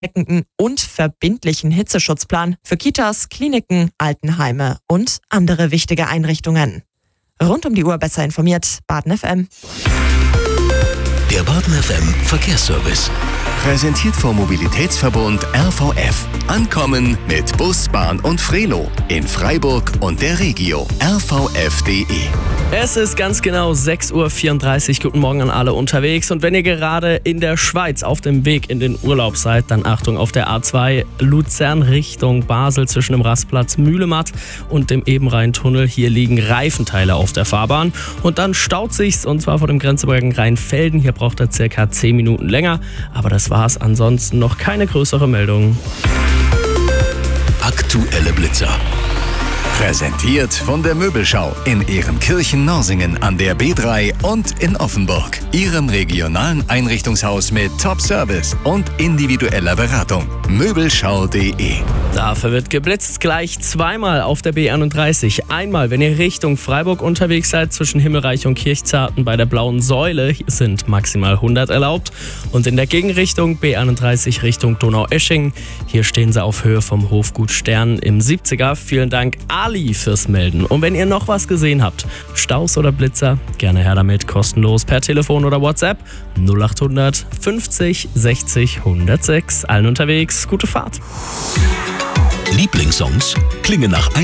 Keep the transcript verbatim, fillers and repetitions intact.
flächendeckenden und verbindlichen Hitzeschutzplan für Kitas, Kliniken, Altenheime und andere wichtige Einrichtungen. Rund um die Uhr besser informiert, Baden F M. Der Baden F M Verkehrsservice. Präsentiert vom Mobilitätsverbund R V F. Ankommen mit Bus, Bahn und Frelo in Freiburg und der Regio. r v f punkt d e. Es ist ganz genau sechs Uhr vierunddreißig. Guten Morgen an alle unterwegs. Und wenn ihr gerade in der Schweiz auf dem Weg in den Urlaub seid, dann Achtung auf der A zwei Luzern Richtung Basel zwischen dem Rastplatz Mühlematt und dem Ebenrhein-Tunnel. Hier liegen Reifenteile auf der Fahrbahn. Und dann staut sich's, und zwar vor dem Grenzübergang Rheinfelden. Hier braucht er circa zehn Minuten länger. Aber das war's. Ansonsten noch keine größere Meldung. Aktuelle Blitzer. Präsentiert von der Möbelschau in Ehrenkirchen-Norsingen an der B drei und in Offenburg. Ihrem regionalen Einrichtungshaus mit Top-Service und individueller Beratung. Möbelschau punkt de. Dafür wird geblitzt gleich zweimal auf der B einunddreißig. Einmal, wenn ihr Richtung Freiburg unterwegs seid, zwischen Himmelreich und Kirchzarten bei der Blauen Säule. Hier sind maximal hundert erlaubt. Und in der Gegenrichtung B einunddreißig Richtung Donaueschingen. Hier stehen sie auf Höhe vom Hofgut Stern im siebziger. Vielen Dank, Ali, fürs Melden. Und wenn ihr noch was gesehen habt, Staus oder Blitzer, gerne her damit, kostenlos per Telefon oder WhatsApp null acht hundert fünfzig sechzig hundertsechs. Allen unterwegs, gute Fahrt. Lieblingssongs klingen nach